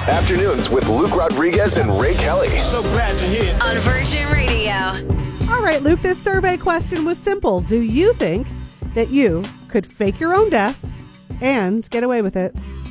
Afternoons with Luke Rodriguez and Ray Kelly. So glad you're here. On Virgin Radio. All right, Luke, this survey question was simple. Do you think that you could fake your own death and get away with it?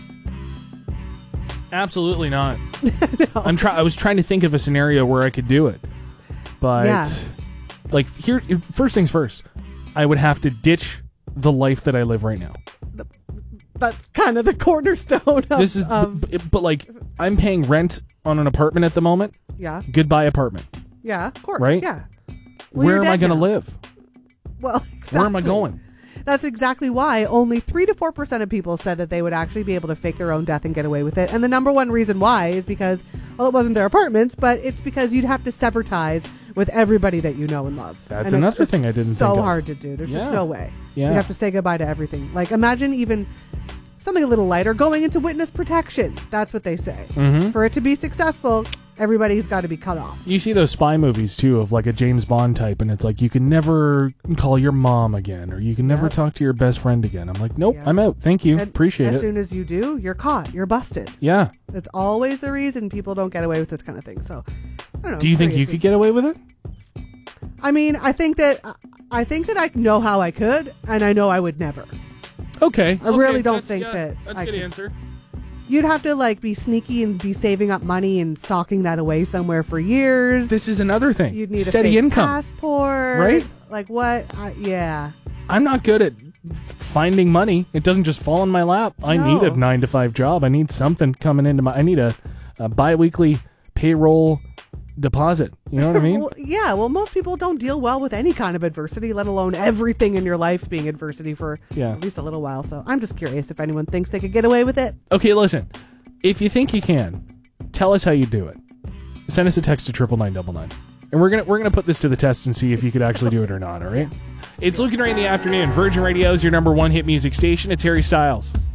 Absolutely not. No. I was trying to think of a scenario where I could do it. But, here, first things first, I would have to ditch the life that I live right now. That's kind of the cornerstone of... But I'm paying rent on an apartment at the moment. Yeah. Goodbye apartment. Yeah, of course. Right? Yeah. Well, Where am I going to live? Well, exactly. Where am I going? That's exactly why only 3 to 4% of people said that they would actually be able to fake their own death and get away with it. And the number one reason why is because, well, it wasn't their apartments, but it's because you'd have to sever ties with everybody that you know and love. That's and another thing I didn't think of. So hard to do. There's just no way. Yeah. You have to say goodbye to everything. Like, imagine even something a little lighter, going into witness protection. That's what they say. Mm-hmm. For it to be successful, everybody's got to be cut off. You see those spy movies, too, of like a James Bond type, and it's like, you can never call your mom again, or you can never talk to your best friend again. I'm like, nope, I'm out. Thank you. Appreciate it. As soon as you do, you're caught. You're busted. Yeah. That's always the reason people don't get away with this kind of thing. So, I don't know. Do you think you could get away with it? I mean, I think that I know how I could, and I know I would never. Okay. I really don't think that. That's a good answer. You'd have to be sneaky and be saving up money and socking that away somewhere for years. This is another thing. You'd need steady a fake income, passport, right? Like what? Yeah. I'm not good at finding money. It doesn't just fall in my lap. I need a 9-to-5 job. I need something coming into I need a bi-weekly payroll deposit. You know what I mean? Well, most people don't deal well with any kind of adversity, let alone everything in your life being adversity for at least a little while. So I'm just curious if anyone thinks they could get away with it. Okay, listen. If you think you can, tell us how you do it. Send us a text to 99999. And we're gonna put this to the test and see if you could actually do it or not, all right? It's Luke and Ray in the afternoon. Virgin Radio is your number one hit music station. It's Harry Styles.